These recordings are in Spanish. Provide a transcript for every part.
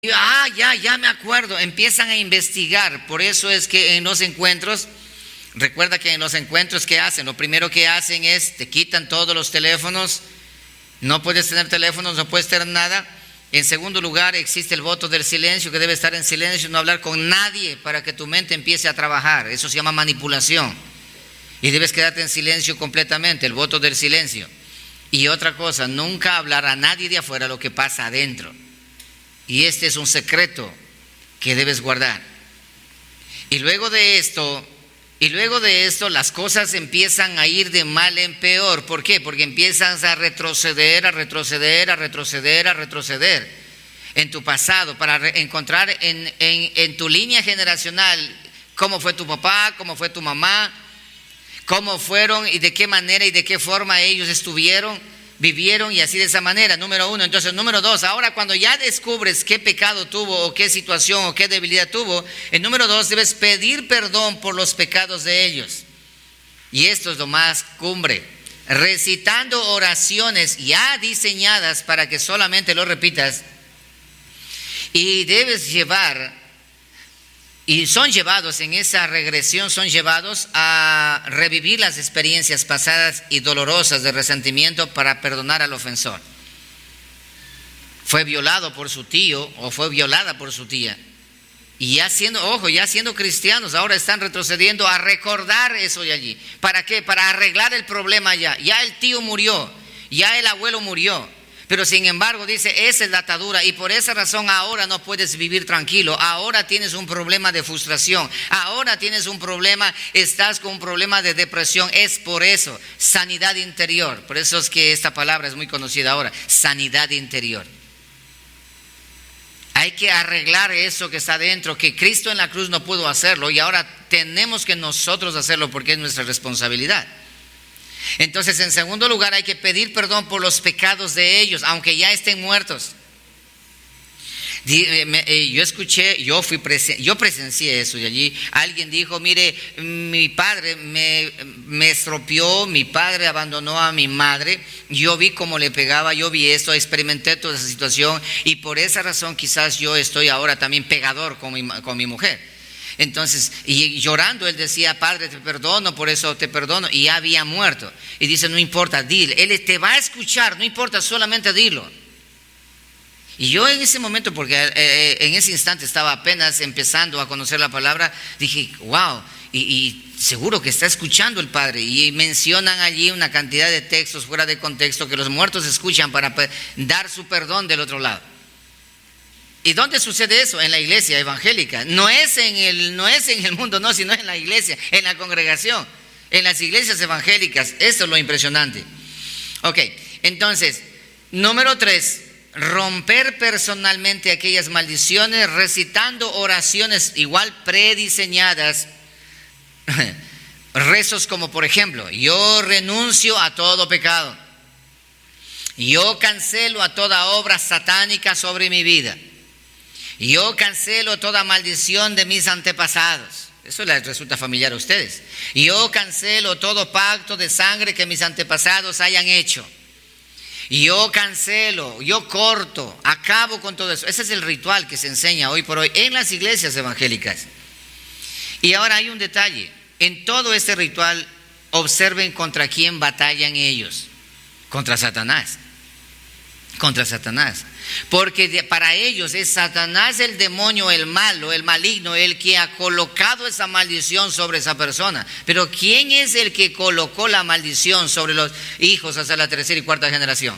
Ya me acuerdo, empiezan a investigar. Por eso es que en los encuentros, recuerda que en los encuentros, ¿qué hacen? Lo primero que hacen es, te quitan todos los teléfonos, no puedes tener teléfonos, no puedes tener nada. En segundo lugar, existe el voto del silencio, que debe estar en silencio, no hablar con nadie para que tu mente empiece a trabajar. Eso se llama manipulación. Y debes quedarte en silencio completamente, el voto del silencio. Y otra cosa, nunca hablar a nadie de afuera lo que pasa adentro. Y este es un secreto que debes guardar. Y luego de esto las cosas empiezan a ir de mal en peor. ¿Por qué? Porque empiezas a retroceder en tu pasado para encontrar en tu línea generacional cómo fue tu papá, cómo fue tu mamá, cómo fueron y de qué manera y de qué forma ellos vivieron y así de esa manera, número uno. Entonces, número dos, ahora cuando ya descubres qué pecado tuvo o qué situación o qué debilidad tuvo, en número dos debes pedir perdón por los pecados de ellos. Y esto es lo más cumbre, recitando oraciones ya diseñadas para que solamente lo repitas. Y debes llevar, y son llevados en esa regresión, son llevados a revivir las experiencias pasadas y dolorosas de resentimiento para perdonar al ofensor. Fue violado por su tío o fue violada por su tía. Y ya siendo cristianos, ahora están retrocediendo a recordar eso de allí. ¿Para qué? Para arreglar el problema ya. Ya el tío murió, ya el abuelo murió. Pero sin embargo dice, esa es la atadura y por esa razón ahora no puedes vivir tranquilo. Ahora tienes un problema de frustración, ahora tienes un problema, estás con un problema de depresión. Es por eso, sanidad interior. Por eso es que esta palabra es muy conocida ahora, sanidad interior. Hay que arreglar eso que está dentro, que Cristo en la cruz no pudo hacerlo y ahora tenemos que nosotros hacerlo porque es nuestra responsabilidad. Entonces, en segundo lugar, hay que pedir perdón por los pecados de ellos, aunque ya estén muertos. Yo presencié eso y allí alguien dijo, mire, mi padre me estropeó, mi padre abandonó a mi madre, yo vi cómo le pegaba, yo vi esto, experimenté toda esa situación y por esa razón quizás yo estoy ahora también pegador con mi mujer. Entonces, y llorando él decía, Padre, te perdono, por eso te perdono, y ya había muerto. Y dice, no importa, dile, él te va a escuchar, no importa, solamente dilo. Y yo en ese momento, porque en ese instante estaba apenas empezando a conocer la palabra, dije, wow, y seguro que está escuchando el Padre. Y mencionan allí una cantidad de textos fuera de contexto que los muertos escuchan para dar su perdón del otro lado. ¿Y dónde sucede eso? En la iglesia evangélica. No es en el mundo, no, sino en la iglesia, en la congregación, en las iglesias evangélicas. Esto es lo impresionante. Ok, entonces, número 3, romper personalmente aquellas maldiciones recitando oraciones igual prediseñadas. Rezos como, por ejemplo, yo renuncio a todo pecado. Yo cancelo a toda obra satánica sobre mi vida. Yo cancelo toda maldición de mis antepasados. Eso les resulta familiar a ustedes. Yo cancelo todo pacto de sangre que mis antepasados hayan hecho. Yo cancelo, yo corto, acabo con todo eso. Ese es el ritual que se enseña hoy por hoy en las iglesias evangélicas. Y ahora hay un detalle. En todo este ritual, observen contra quién batallan ellos. Contra Satanás. Contra Satanás. Porque para ellos es Satanás el demonio, el malo, el maligno, el que ha colocado esa maldición sobre esa persona. Pero ¿quién es el que colocó la maldición sobre los hijos hasta la tercera y cuarta generación?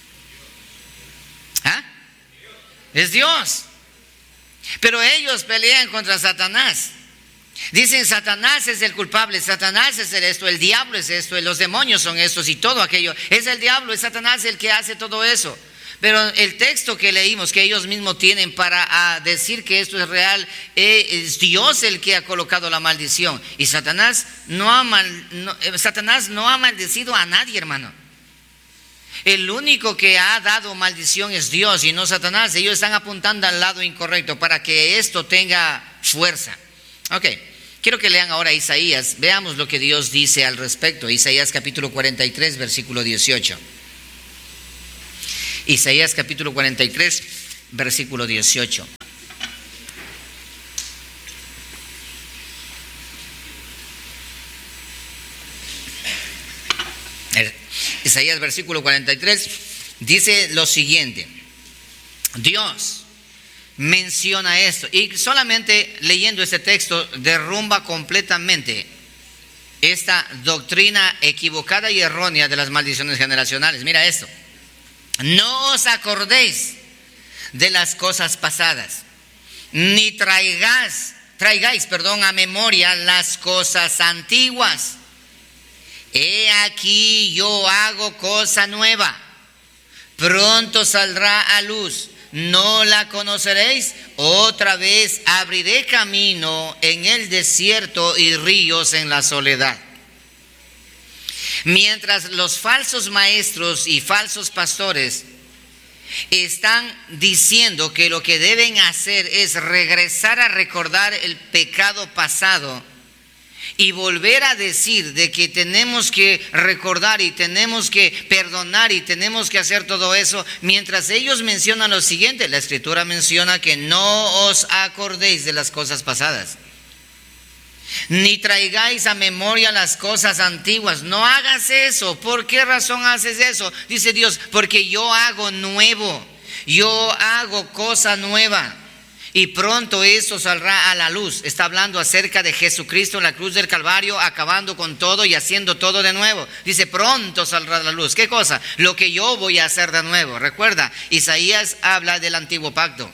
¿Ah? Es Dios. Pero ellos pelean contra Satanás. Dicen, Satanás es el culpable, Satanás es el diablo es esto, los demonios son estos y todo aquello. Es el diablo, es Satanás el que hace todo eso. Pero el texto que leímos, que ellos mismos tienen para decir que esto es real, es Dios el que ha colocado la maldición. Y Satanás no ha maldecido a nadie, hermano. El único que ha dado maldición es Dios y no Satanás. Ellos están apuntando al lado incorrecto para que esto tenga fuerza. Ok, quiero que lean ahora Isaías. Veamos lo que Dios dice al respecto. Isaías capítulo 43, versículo 18. Isaías capítulo 43, versículo 18. Isaías versículo 43 dice lo siguiente. Dios menciona esto, y solamente leyendo este texto derrumba completamente esta doctrina equivocada y errónea de las maldiciones generacionales. Mira esto: no os acordéis de las cosas pasadas, ni traigáis a memoria las cosas antiguas. He aquí yo hago cosa nueva, pronto saldrá a luz, ¿no la conoceréis? Otra vez abriré camino en el desierto y ríos en la soledad. Mientras los falsos maestros y falsos pastores están diciendo que lo que deben hacer es regresar a recordar el pecado pasado y volver a decir de que tenemos que recordar y tenemos que perdonar y tenemos que hacer todo eso, mientras ellos mencionan lo siguiente: la Escritura menciona que no os acordéis de las cosas pasadas, ni traigáis a memoria las cosas antiguas. No hagas eso. ¿Por qué razón haces eso? Dice Dios: porque yo hago nuevo, yo hago cosa nueva, y pronto eso saldrá a la luz. Está hablando acerca de Jesucristo en la cruz del Calvario, acabando con todo y haciendo todo de nuevo. Dice: pronto saldrá a la luz. ¿Qué cosa? Lo que yo voy a hacer de nuevo. Recuerda, Isaías habla del antiguo pacto.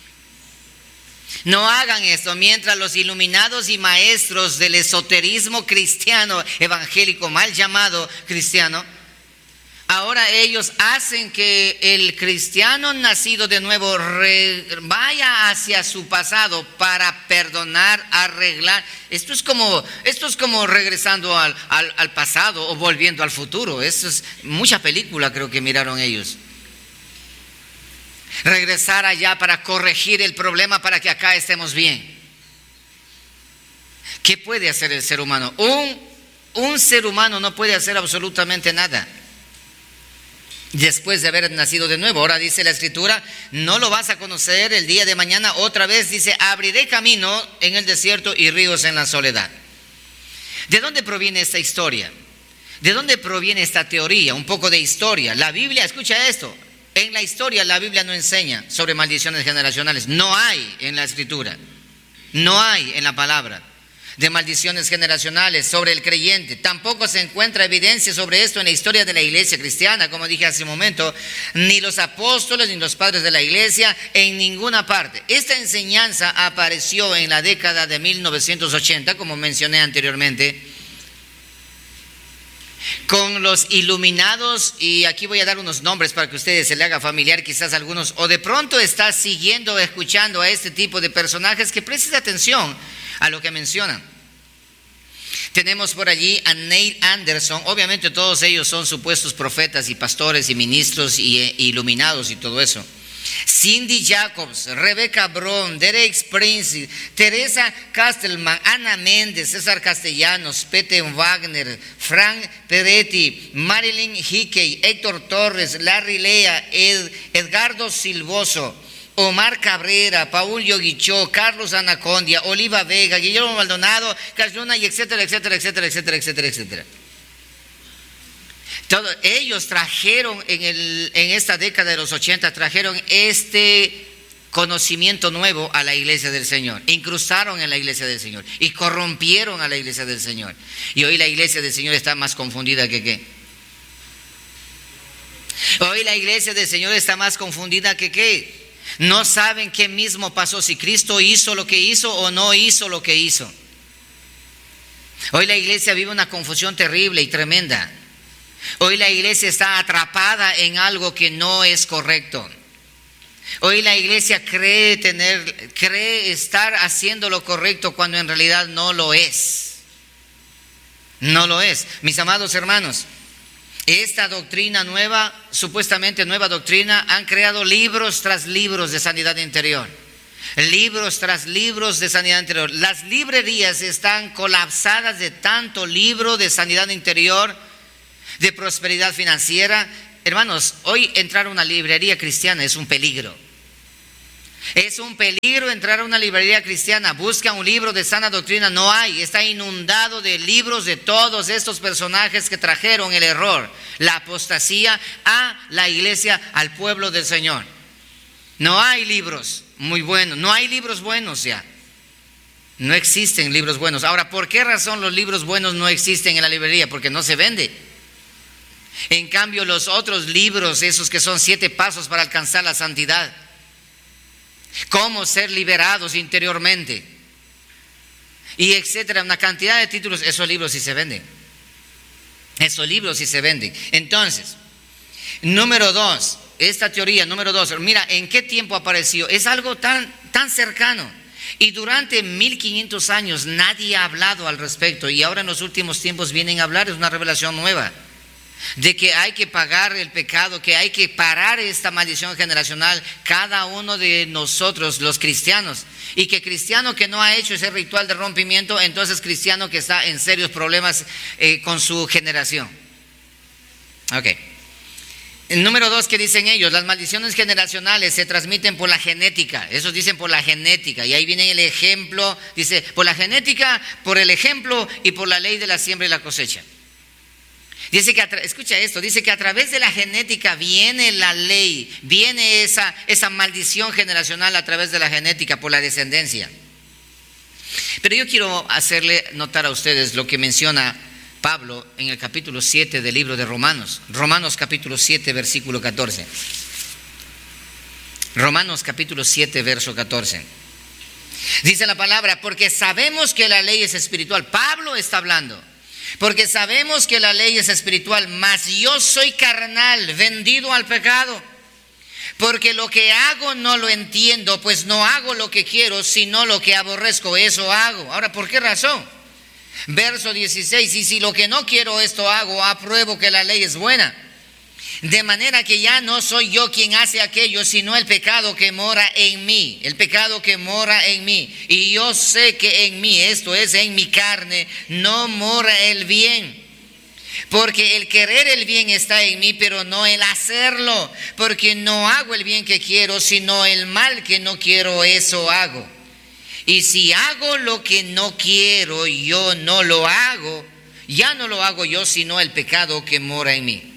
No hagan esto mientras los iluminados y maestros del esoterismo cristiano, evangélico, mal llamado cristiano, ahora ellos hacen que el cristiano nacido de nuevo vaya hacia su pasado para perdonar, arreglar. Esto es como regresando al pasado o volviendo al futuro. Eso es mucha película, creo que miraron ellos. Regresar allá para corregir el problema para que acá estemos bien. ¿Qué puede hacer el ser humano? Un ser humano no puede hacer absolutamente nada después de haber nacido de nuevo. Ahora dice la Escritura: no lo vas a conocer el día de mañana. Otra vez dice: abriré camino en el desierto y ríos en la soledad. ¿De dónde proviene esta historia? ¿De dónde proviene esta teoría? Un poco de historia. La Biblia, escucha esto: en la historia la Biblia no enseña sobre maldiciones generacionales. No hay en la Escritura, no hay en la palabra de maldiciones generacionales sobre el creyente. Tampoco se encuentra evidencia sobre esto en la historia de la iglesia cristiana, como dije hace un momento, ni los apóstoles ni los padres de la iglesia, en ninguna parte. Esta enseñanza apareció en la década de 1980, como mencioné anteriormente, con los iluminados, y aquí voy a dar unos nombres para que ustedes se le haga familiar quizás algunos, o de pronto está siguiendo o escuchando a este tipo de personajes, que presten atención a lo que mencionan. Tenemos por allí a Neil Anderson. Obviamente todos ellos son supuestos profetas y pastores y ministros y iluminados y todo eso. Cindy Jacobs, Rebecca Brown, Derek Prince, Teresa Castelman, Ana Méndez, César Castellanos, Peter Wagner, Frank Peretti, Marilyn Hickey, Héctor Torres, Larry Lea, Edgardo Silvoso, Omar Cabrera, Paul Yoguichó, Carlos Anacondia, Oliva Vega, Guillermo Maldonado, Casduna, y etcétera, etcétera, etcétera, etcétera, etcétera, etcétera. Todos ellos trajeron en esta década de los 80, trajeron este conocimiento nuevo a la iglesia del Señor, incrustaron en la iglesia del Señor y corrompieron a la iglesia del Señor. Y hoy la iglesia del Señor está más confundida que qué. Hoy la iglesia del Señor está más confundida que qué. No saben qué mismo pasó, si Cristo hizo lo que hizo o no hizo lo que hizo. Hoy la iglesia vive una confusión terrible y tremenda. Hoy la iglesia está atrapada en algo que no es correcto. Hoy la iglesia cree estar haciendo lo correcto cuando en realidad no lo es. No lo es. Mis amados hermanos, esta doctrina nueva, supuestamente nueva doctrina, han creado libros tras libros de sanidad interior. Libros tras libros de sanidad interior. Las librerías están colapsadas de tanto libro de sanidad interior, de prosperidad financiera. Hermanos, hoy entrar a una librería cristiana es un peligro. Es un peligro entrar a una librería cristiana. Busca un libro de sana doctrina, no hay. Está inundado de libros de todos estos personajes que trajeron el error, la apostasía a la iglesia, al pueblo del Señor. No hay libros muy buenos, no hay libros buenos ya. No existen libros buenos. Ahora, ¿por qué razón los libros buenos no existen en la librería? Porque no se vende. En cambio, los otros libros, esos que son 7 pasos para alcanzar la santidad, cómo ser liberados interiormente, y etcétera, una cantidad de títulos, esos libros sí se venden. Esos libros sí se venden. Entonces, número 2, esta teoría, número 2, mira, ¿en qué tiempo apareció? Es algo tan cercano. Y durante 1500 años nadie ha hablado al respecto, y ahora en los últimos tiempos vienen a hablar. Es una revelación nueva de que hay que pagar el pecado, que hay que parar esta maldición generacional, cada uno de nosotros, los cristianos, y que cristiano que no ha hecho ese ritual de rompimiento, entonces cristiano que está en serios problemas con su generación. Ok. El número 2, ¿qué dicen ellos? Las maldiciones generacionales se transmiten por la genética. Eso dicen por la genética. Y ahí viene el ejemplo. Dice, por la genética, por el ejemplo y por la ley de la siembra y la cosecha. Dice que, escucha esto, dice que a través de la genética viene la ley, viene esa maldición generacional a través de la genética, por la descendencia. Pero yo quiero hacerle notar a ustedes lo que menciona Pablo en el capítulo 7 del libro de Romanos. Romanos capítulo 7, versículo 14. Romanos capítulo 7, verso 14. Dice la palabra, porque sabemos que la ley es espiritual. Pablo está hablando. Porque sabemos que la ley es espiritual, mas yo soy carnal, vendido al pecado. Porque lo que hago no lo entiendo, pues no hago lo que quiero, sino lo que aborrezco, eso hago. Ahora, ¿por qué razón? Verso 16, y si lo que no quiero esto hago, apruebo que la ley es buena. De manera que ya no soy yo quien hace aquello, sino el pecado que mora en mí, el pecado que mora en mí. Y yo sé que en mí, esto es, en mi carne, no mora el bien. Porque el querer el bien está en mí, pero no el hacerlo. Porque no hago el bien que quiero, sino el mal que no quiero, eso hago. Y si hago lo que no quiero, yo no lo hago, ya no lo hago yo, sino el pecado que mora en mí.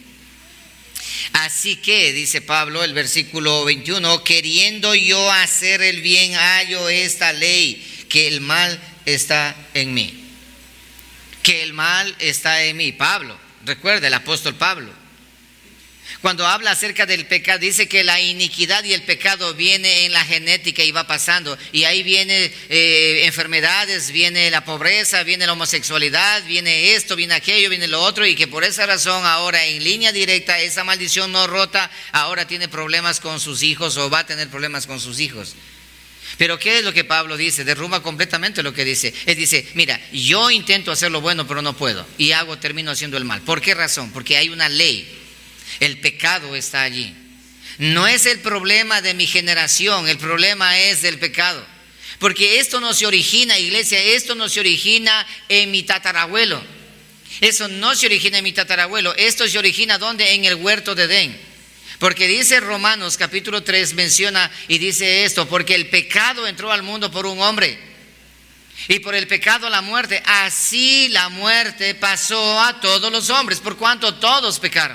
Así que, dice Pablo, el versículo 21, queriendo yo hacer el bien, hallo esta ley, que el mal está en mí. Que el mal está en mí. Pablo, recuerda, el apóstol Pablo, cuando habla acerca del pecado, dice que la iniquidad y el pecado viene en la genética y va pasando. Y ahí viene enfermedades, viene la pobreza, viene la homosexualidad, viene esto, viene aquello, viene lo otro. Y que por esa razón ahora en línea directa esa maldición no rota, ahora tiene problemas con sus hijos o va a tener problemas con sus hijos. Pero ¿qué es lo que Pablo dice? Derrumba completamente lo que dice. Él dice, mira, yo intento hacer lo bueno pero no puedo. Y termino haciendo el mal. ¿Por qué razón? Porque hay una ley. El pecado está allí. No es el problema de mi generación, el problema es del pecado. Porque esto no se origina, iglesia, esto no se origina en mi tatarabuelo. Eso no se origina en mi tatarabuelo. Esto se origina ¿dónde? En el huerto de Edén. Porque dice Romanos capítulo 3, menciona y dice esto, porque el pecado entró al mundo por un hombre. Y por el pecado la muerte. Así la muerte pasó a todos los hombres, por cuanto todos pecaron.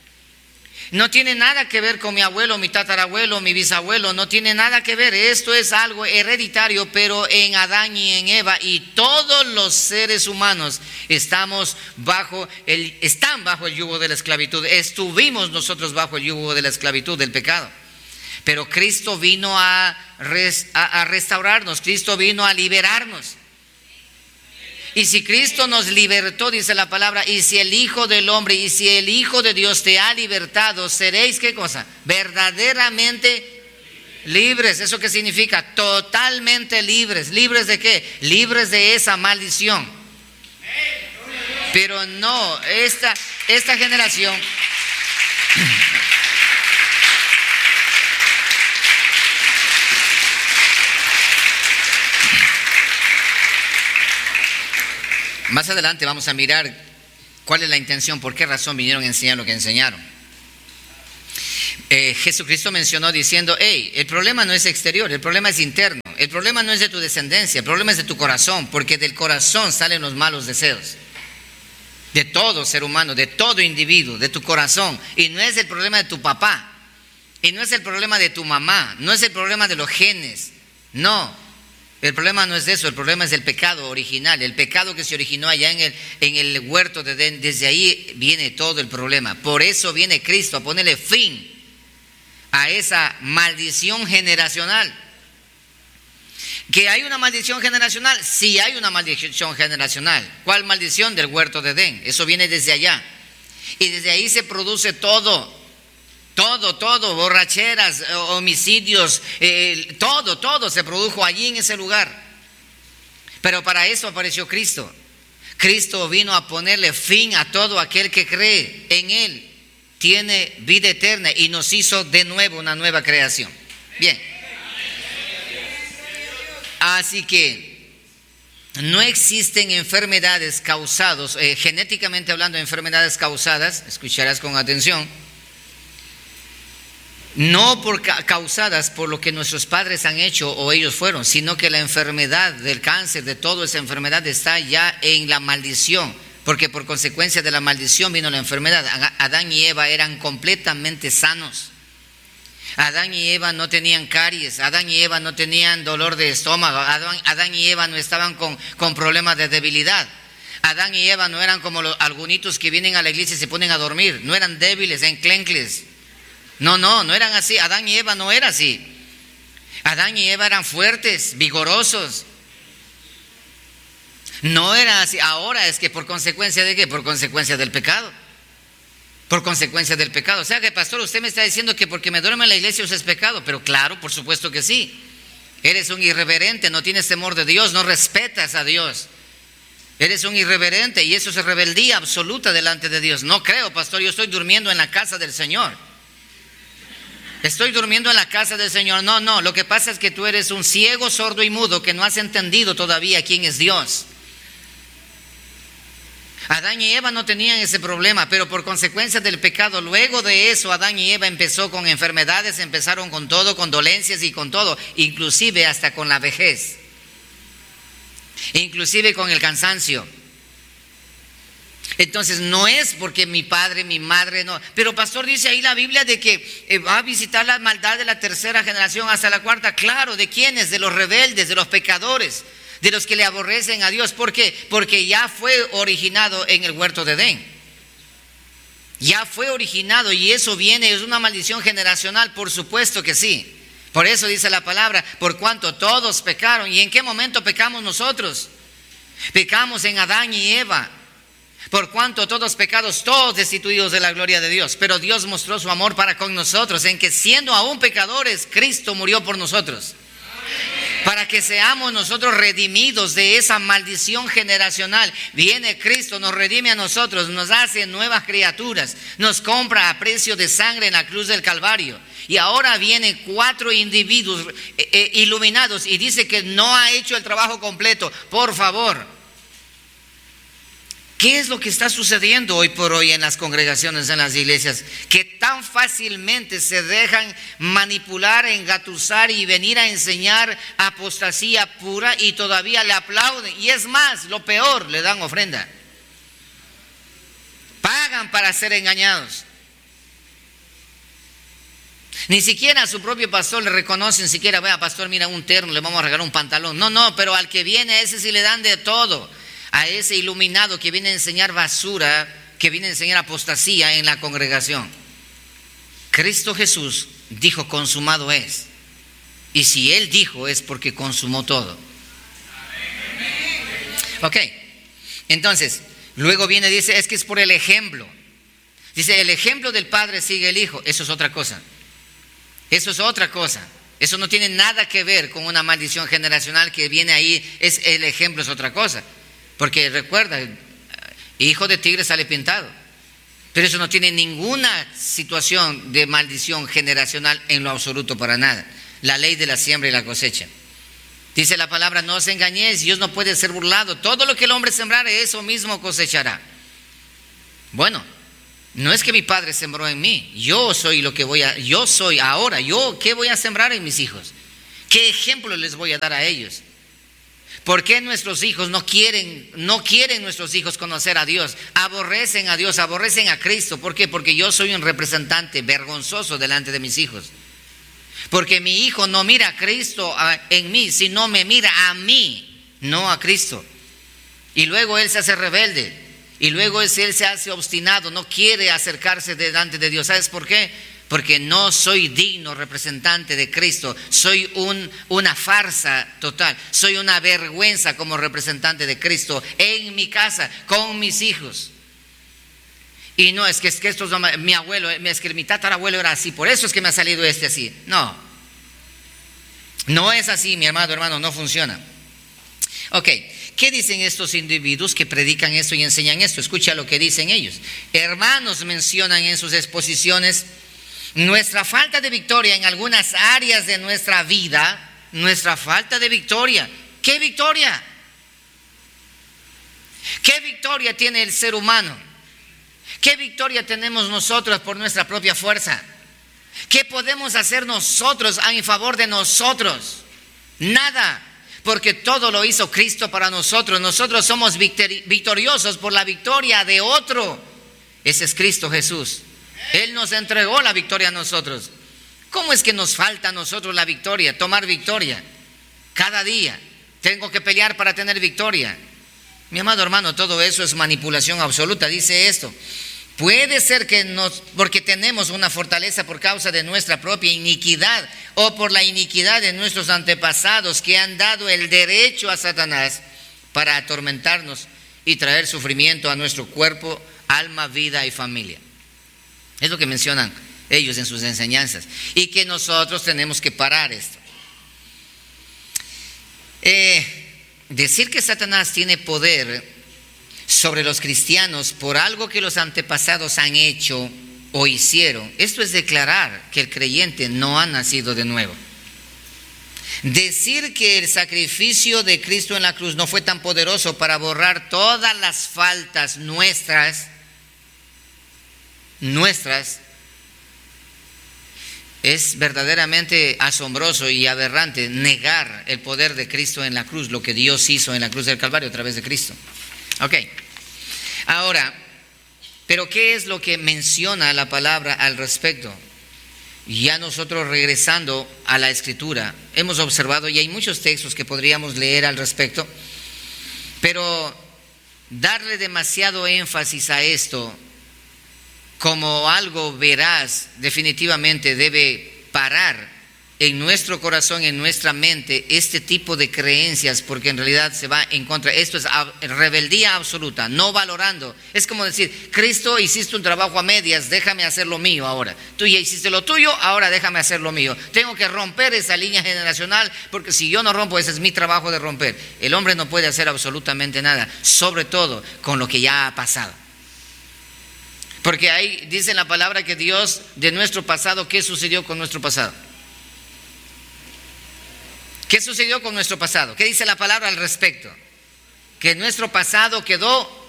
No tiene nada que ver con mi abuelo, mi tatarabuelo, mi bisabuelo, no tiene nada que ver. Esto es algo hereditario, pero en Adán y en Eva y todos los seres humanos están bajo el yugo de la esclavitud. Estuvimos nosotros bajo el yugo de la esclavitud, del pecado. Pero Cristo vino a restaurarnos, Cristo vino a liberarnos. Y si Cristo nos libertó, dice la palabra, y si el Hijo del Hombre, y si el Hijo de Dios te ha libertado, seréis, ¿qué cosa? Verdaderamente libres. ¿Eso qué significa? Totalmente libres. ¿Libres de qué? Libres de esa maldición. Pero no, esta generación... Más adelante vamos a mirar cuál es la intención, por qué razón vinieron a enseñar lo que enseñaron. Jesucristo mencionó diciendo, hey, el problema no es exterior, el problema es interno, el problema no es de tu descendencia, el problema es de tu corazón, porque del corazón salen los malos deseos. De todo ser humano, de todo individuo, de tu corazón. Y no es el problema de tu papá, y no es el problema de tu mamá, no es el problema de los genes, no. El problema no es de eso, el problema es del pecado original, el pecado que se originó allá en el huerto de Edén. Desde ahí viene todo el problema. Por eso viene Cristo a ponerle fin a esa maldición generacional. ¿Que hay una maldición generacional? Sí, hay una maldición generacional. ¿Cuál maldición? Del huerto de Edén. Eso viene desde allá. Y desde ahí se produce todo, borracheras, homicidios, todo se produjo allí en ese lugar. Pero para eso apareció Cristo. Cristo vino a ponerle fin a todo aquel que cree en Él. Tiene vida eterna y nos hizo de nuevo una nueva creación. Bien. Así que no existen enfermedades causadas, genéticamente hablando, enfermedades causadas, escucharás con atención, no causadas por lo que nuestros padres han hecho o ellos fueron, sino que la enfermedad del cáncer, de toda esa enfermedad, está ya en la maldición, porque por consecuencia de la maldición vino la enfermedad. Adán y Eva eran completamente sanos. Adán y Eva no tenían caries, Adán y Eva no tenían dolor de estómago, Adán y Eva no estaban con problemas de debilidad. Adán y Eva no eran como algunitos que vienen a la iglesia y se ponen a dormir, no eran débiles, enclencles. No eran así. Adán y Eva no eran así. Adán y Eva eran fuertes, vigorosos. No era así. Ahora es que por consecuencia de ¿qué? Por consecuencia del pecado. Por consecuencia del pecado. O sea que, pastor, usted me está diciendo que porque me duermo en la iglesia eso es pecado. Pero claro, por supuesto que sí. Eres un irreverente, no tienes temor de Dios, no respetas a Dios. Eres un irreverente y eso es rebeldía absoluta delante de Dios. No creo, pastor, yo estoy durmiendo en la casa del Señor. Estoy durmiendo en la casa del Señor. No, lo que pasa es que tú eres un ciego, sordo y mudo que no has entendido todavía quién es Dios. Adán y Eva no tenían ese problema, pero por consecuencia del pecado, luego de eso Adán y Eva empezó con enfermedades, empezaron con todo, con dolencias y con todo, inclusive hasta con la vejez, inclusive con el cansancio. Entonces no es porque mi padre, mi madre, no. Pero pastor, dice ahí la Biblia de que va a visitar la maldad de la tercera generación hasta la cuarta. Claro, ¿de quiénes? De los rebeldes, de los pecadores, de los que le aborrecen a Dios. ¿Por qué? Porque ya fue originado en el huerto de Edén. Ya fue originado y eso viene, es una maldición generacional, por supuesto que sí. Por eso dice la palabra, por cuanto todos pecaron. ¿Y en qué momento pecamos nosotros? Pecamos en Adán y Eva. Por cuanto todos pecados, todos destituidos de la gloria de Dios. Pero Dios mostró su amor para con nosotros, en que siendo aún pecadores, Cristo murió por nosotros. Para que seamos nosotros redimidos de esa maldición generacional. Viene Cristo, nos redime a nosotros, nos hace nuevas criaturas, nos compra a precio de sangre en la cruz del Calvario. Y ahora vienen 4 individuos iluminados y dice que no ha hecho el trabajo completo. Por favor, ¿qué es lo que está sucediendo hoy por hoy en las congregaciones, en las iglesias? Que tan fácilmente se dejan manipular, engatusar y venir a enseñar apostasía pura y todavía le aplauden. Y es más, lo peor, le dan ofrenda. Pagan para ser engañados. Ni siquiera a su propio pastor le reconocen, siquiera, vea pastor, mira un terno, le vamos a regalar un pantalón. No, pero al que viene a ese sí le dan de todo. A ese iluminado que viene a enseñar basura, que viene a enseñar apostasía en la congregación. Cristo Jesús dijo, consumado es. Y si Él dijo, es porque consumó todo. Ok, entonces, luego viene y dice, es que es por el ejemplo. Dice, el ejemplo del Padre sigue el Hijo. Eso es otra cosa. Eso es otra cosa. Eso no tiene nada que ver con una maldición generacional que viene ahí. El ejemplo es otra cosa. Porque recuerda, hijo de tigre sale pintado. Pero eso no tiene ninguna situación de maldición generacional en lo absoluto, para nada. La ley de la siembra y la cosecha. Dice la palabra, no os engañéis, Dios no puede ser burlado. Todo lo que el hombre sembrare, eso mismo cosechará. Bueno, No es que mi padre sembró en mí, yo soy ahora, ¿qué voy a sembrar en mis hijos? ¿Qué ejemplo les voy a dar a ellos? ¿Por qué nuestros hijos no quieren nuestros hijos conocer a Dios? Aborrecen a Dios, aborrecen a Cristo. ¿Por qué? Porque yo soy un representante vergonzoso delante de mis hijos. Porque mi hijo no mira a Cristo en mí, sino me mira a mí, no a Cristo. Y luego él se hace rebelde. Y luego él se hace obstinado, no quiere acercarse delante de Dios. ¿Sabes por qué? Porque no soy digno representante de Cristo, soy una farsa total, soy una vergüenza como representante de Cristo en mi casa, con mis hijos. Y no, es que esto es mi abuelo, es que mi tatarabuelo era así, por eso es que me ha salido así. No, no es así, mi hermano, no funciona. Ok, ¿qué dicen estos individuos que predican esto y enseñan esto? Escucha lo que dicen ellos. Hermanos mencionan en sus exposiciones nuestra falta de victoria en algunas áreas de nuestra vida, nuestra falta de victoria. ¿Qué victoria? ¿Qué victoria tiene el ser humano? ¿Qué victoria tenemos nosotros por nuestra propia fuerza? ¿Qué podemos hacer nosotros en favor de nosotros? Nada, porque todo lo hizo Cristo para nosotros. Nosotros somos victoriosos por la victoria de otro. Ese es Cristo Jesús. Él nos entregó la victoria a nosotros. ¿Cómo es que nos falta a nosotros la victoria? Tomar victoria. Cada día tengo que pelear para tener victoria. Mi amado hermano, todo eso es manipulación absoluta. Dice esto: puede ser que porque tenemos una fortaleza por causa de nuestra propia iniquidad o por la iniquidad de nuestros antepasados que han dado el derecho a Satanás para atormentarnos y traer sufrimiento a nuestro cuerpo, alma, vida y familia. Es lo que mencionan ellos en sus enseñanzas. Y que nosotros tenemos que parar esto. Decir que Satanás tiene poder sobre los cristianos por algo que los antepasados han hecho o hicieron, esto es declarar que el creyente no ha nacido de nuevo. Decir que el sacrificio de Cristo en la cruz no fue tan poderoso para borrar todas las faltas nuestras, es verdaderamente asombroso y aberrante negar el poder de Cristo en la cruz, lo que Dios hizo en la cruz del Calvario a través de Cristo. Ok, ahora, pero ¿qué es lo que menciona la palabra al respecto? Ya nosotros regresando a la Escritura, hemos observado, y hay muchos textos que podríamos leer al respecto, pero darle demasiado énfasis a esto como algo veraz, definitivamente debe parar en nuestro corazón, en nuestra mente, este tipo de creencias, porque en realidad se va en contra. Esto es rebeldía absoluta, no valorando. Es como decir: Cristo, hiciste un trabajo a medias, déjame hacer lo mío ahora. Tú ya hiciste lo tuyo, ahora déjame hacer lo mío. Tengo que romper esa línea generacional, porque si yo no rompo, ese es mi trabajo de romper. El hombre no puede hacer absolutamente nada, sobre todo con lo que ya ha pasado. Porque ahí dice en la palabra que Dios, de nuestro pasado, ¿qué sucedió con nuestro pasado? ¿Qué sucedió con nuestro pasado? ¿Qué dice la palabra al respecto? Que nuestro pasado quedó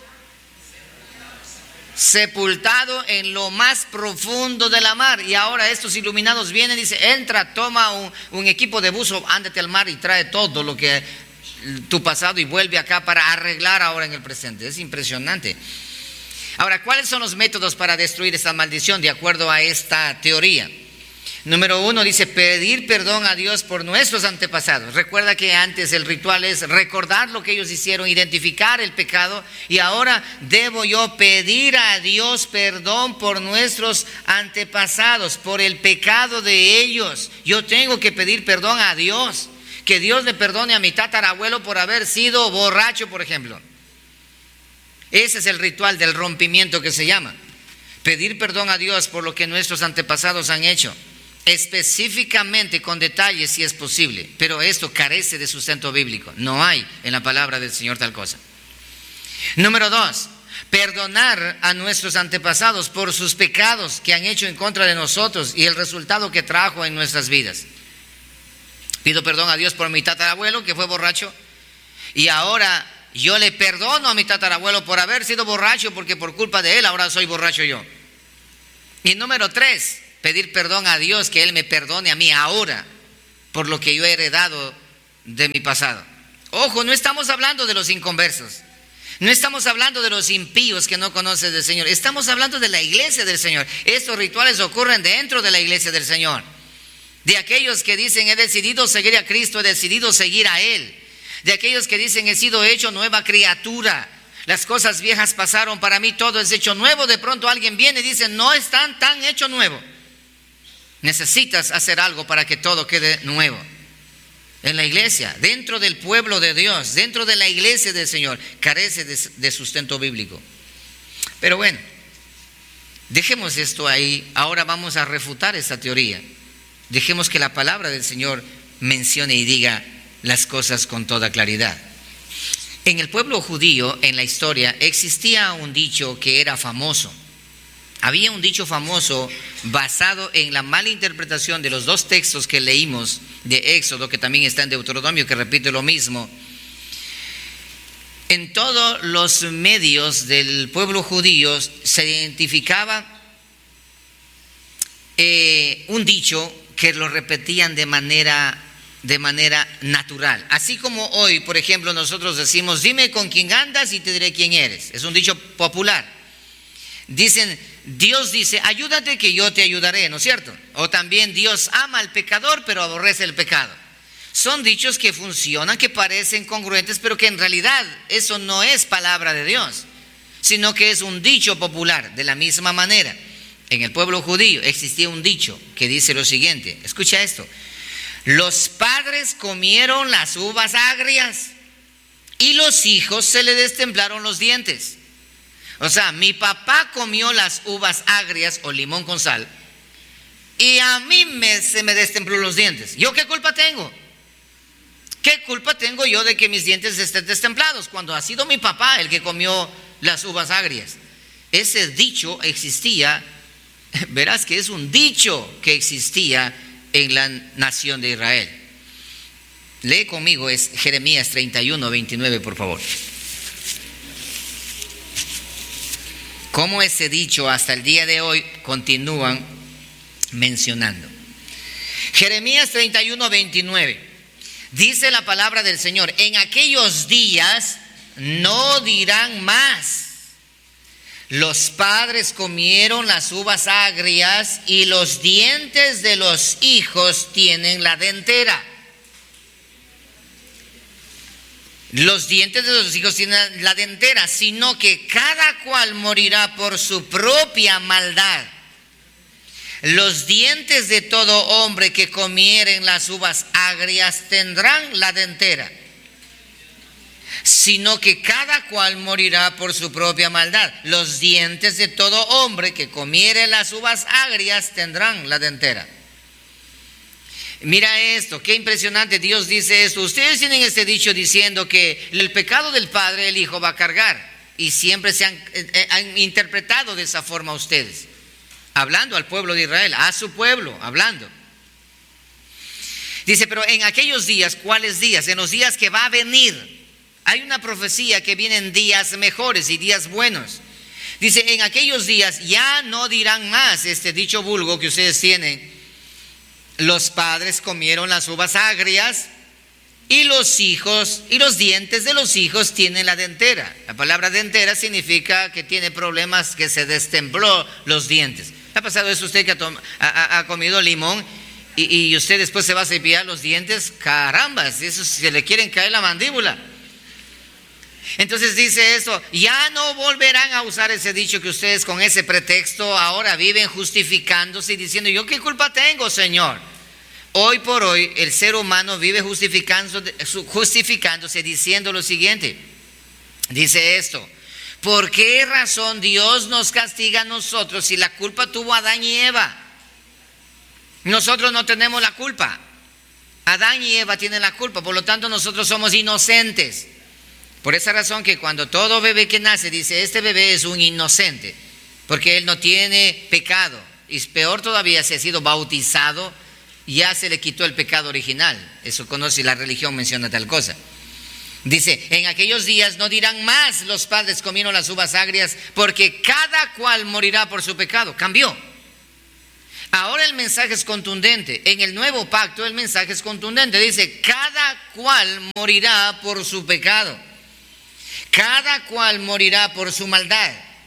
sepultado en lo más profundo de la mar. Y ahora estos iluminados vienen y dicen: entra, toma un equipo de buzo, ándate al mar y trae todo lo que tu pasado y vuelve acá para arreglar ahora en el presente. Es impresionante. Ahora, ¿cuáles son los métodos para destruir esta maldición de acuerdo a esta teoría? Número 1 dice: pedir perdón a Dios por nuestros antepasados. Recuerda que antes el ritual es recordar lo que ellos hicieron, identificar el pecado, y ahora debo yo pedir a Dios perdón por nuestros antepasados, por el pecado de ellos. Yo tengo que pedir perdón a Dios, que Dios le perdone a mi tatarabuelo por haber sido borracho, por ejemplo. Ese es el ritual del rompimiento que se llama. Pedir perdón a Dios por lo que nuestros antepasados han hecho, específicamente con detalles si es posible, pero esto carece de sustento bíblico. No hay en la palabra del Señor tal cosa. Número 2, perdonar a nuestros antepasados por sus pecados que han hecho en contra de nosotros y el resultado que trajo en nuestras vidas. Pido perdón a Dios por mi tatarabuelo que fue borracho, y ahora yo le perdono a mi tatarabuelo por haber sido borracho, porque por culpa de él ahora soy borracho yo. Y número 3, pedir perdón a Dios, que Él me perdone a mí ahora por lo que yo he heredado de mi pasado. Ojo, no estamos hablando de los inconversos. No estamos hablando de los impíos que no conocen del Señor. Estamos hablando de la iglesia del Señor. Estos rituales ocurren dentro de la iglesia del Señor. De aquellos que dicen, he decidido seguir a Cristo, he decidido seguir a Él. De aquellos que dicen, he sido hecho nueva criatura. Las cosas viejas pasaron, para mí todo es hecho nuevo. De pronto alguien viene y dice, no están tan hecho nuevo. Necesitas hacer algo para que todo quede nuevo. En la iglesia, dentro del pueblo de Dios, dentro de la iglesia del Señor, carece de sustento bíblico. Pero bueno, dejemos esto ahí. Ahora vamos a refutar esta teoría. Dejemos que la palabra del Señor mencione y diga las cosas con toda claridad. En el pueblo judío, en la historia, existía un dicho que era famoso. Había un dicho famoso basado en la mala interpretación de los 2 textos que leímos de Éxodo, que también está en Deuteronomio, que repite lo mismo. En todos los medios del pueblo judío se identificaba un dicho que lo repetían de manera natural. Así como hoy, por ejemplo, nosotros decimos, dime con quién andas y te diré quién eres. Es un dicho popular. Dicen, Dios dice, ayúdate que yo te ayudaré, ¿no es cierto? O también Dios ama al pecador, pero aborrece el pecado. Son dichos que funcionan, que parecen congruentes, pero que en realidad eso no es palabra de Dios, sino que es un dicho popular. De la misma manera, en el pueblo judío existía un dicho que dice lo siguiente, escucha esto: los padres comieron las uvas agrias y los hijos se le destemplaron los dientes. O sea, mi papá comió las uvas agrias o limón con sal y a mí se me destempló los dientes. ¿Yo qué culpa tengo? ¿Qué culpa tengo yo de que mis dientes estén destemplados cuando ha sido mi papá el que comió las uvas agrias? Ese dicho existía, verás que es un dicho que existía en la nación de Israel. Lee conmigo, es Jeremías 31, 29, por favor. Cómo ese dicho hasta el día de hoy continúan mencionando. Jeremías 31, 29. Dice la palabra del Señor: en aquellos días no dirán más, los padres comieron las uvas agrias y los dientes de los hijos tienen la dentera. Los dientes de los hijos tienen la dentera, sino que cada cual morirá por su propia maldad. Los dientes de todo hombre que comieren las uvas agrias tendrán la dentera, sino que cada cual morirá por su propia maldad. Los dientes de todo hombre que comiere las uvas agrias tendrán la dentera. Mira esto, qué impresionante. Dios dice esto: ustedes tienen este dicho diciendo que el pecado del padre el hijo va a cargar, y siempre se han interpretado de esa forma ustedes, hablando al pueblo de Israel, a su pueblo, hablando. Dice, pero en aquellos días, ¿cuáles días? En los días que va a venir. Hay una profecía que vienen días mejores y días buenos. Dice, en aquellos días ya no dirán más este dicho vulgo que ustedes tienen: los padres comieron las uvas agrias y los hijos, y los dientes de los hijos tienen la dentera. La palabra dentera significa que tiene problemas, que se destempló los dientes. ¿Ha pasado eso usted que ha comido limón y usted después se va a cepillar los dientes? Caramba, eso se le quieren caer la mandíbula. Entonces dice eso: ya no volverán a usar ese dicho que ustedes con ese pretexto ahora viven justificándose y diciendo, ¿yo qué culpa tengo, Señor? Hoy por hoy el ser humano vive justificándose diciendo lo siguiente. Dice esto: ¿por qué razón Dios nos castiga a nosotros si la culpa tuvo Adán y Eva? Nosotros no tenemos la culpa. Adán y Eva tienen la culpa, por lo tanto nosotros somos inocentes. Por esa razón que cuando todo bebé que nace dice, este bebé es un inocente, porque él no tiene pecado. Y peor todavía, si ha sido bautizado, ya se le quitó el pecado original. Eso conoce, la religión menciona tal cosa. Dice, en aquellos días no dirán más, los padres comieron las uvas agrias, porque cada cual morirá por su pecado. Cambió. Ahora el mensaje es contundente. En el nuevo pacto el mensaje es contundente. Dice, cada cual morirá por su pecado. Cada cual morirá por su maldad.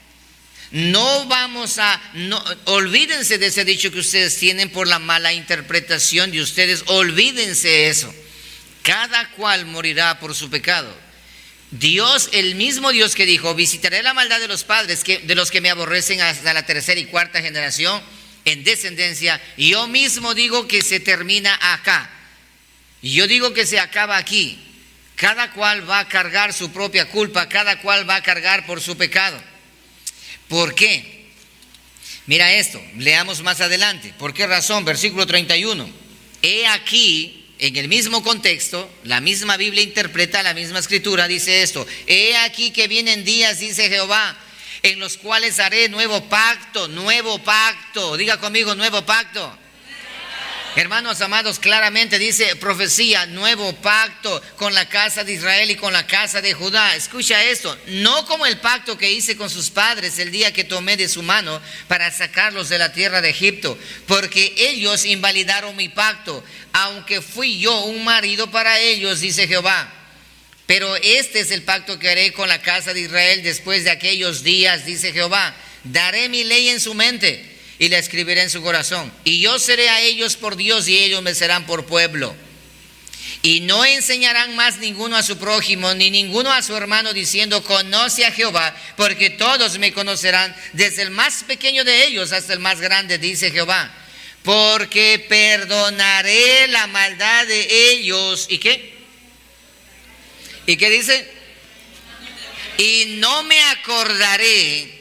Olvídense de ese dicho que ustedes tienen por la mala interpretación de ustedes. Olvídense de eso. Cada cual morirá por su pecado. Dios, el mismo Dios que dijo, visitaré la maldad de los padres, de los que me aborrecen hasta la tercera y cuarta generación, en descendencia, yo mismo digo que se termina acá. Yo digo que se acaba aquí. Cada cual va a cargar su propia culpa, cada cual va a cargar por su pecado. ¿Por qué? Mira esto, leamos más adelante. ¿Por qué razón? Versículo 31. He aquí, en el mismo contexto, la misma Biblia interpreta la misma escritura, dice esto. He aquí que vienen días, dice Jehová, en los cuales haré nuevo pacto. Diga conmigo, nuevo pacto. Hermanos amados, claramente dice profecía, nuevo pacto con la casa de Israel y con la casa de Judá. Escucha esto, no como el pacto que hice con sus padres el día que tomé de su mano para sacarlos de la tierra de Egipto, porque ellos invalidaron mi pacto, aunque fui yo un marido para ellos, dice Jehová. Pero este es el pacto que haré con la casa de Israel después de aquellos días, dice Jehová. Daré mi ley en su mente y la escribiré en su corazón. Y yo seré a ellos por Dios y ellos me serán por pueblo. Y no enseñarán más ninguno a su prójimo, ni ninguno a su hermano, diciendo, conoce a Jehová, porque todos me conocerán, desde el más pequeño de ellos hasta el más grande, dice Jehová. Porque perdonaré la maldad de ellos. ¿Y qué? ¿Y qué dice? Y no me acordaré